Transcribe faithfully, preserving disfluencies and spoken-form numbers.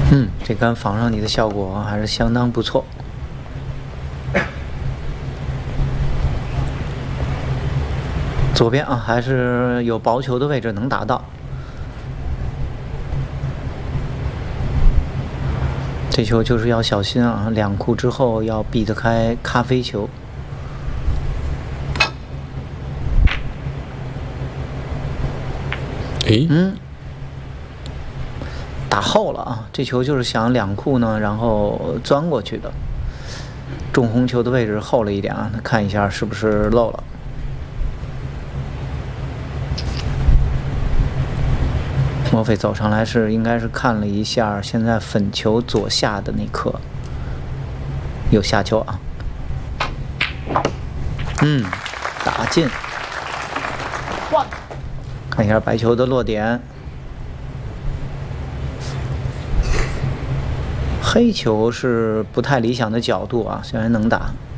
嗯，这杆防上你的效果还是相当不错。左边啊，还是有薄球的位置能打到。这球就是要小心啊，两库之后要避得开咖啡球。 诶， 嗯。打后了啊！这球就是想两库呢，然后钻过去的。中红球的位置后了一点啊，看一下是不是漏了。莫非走上来是应该是看了一下，现在粉球左下的那颗有下球啊。嗯，打进。看一下白球的落点。黑球是不太理想的角度啊，虽然能打。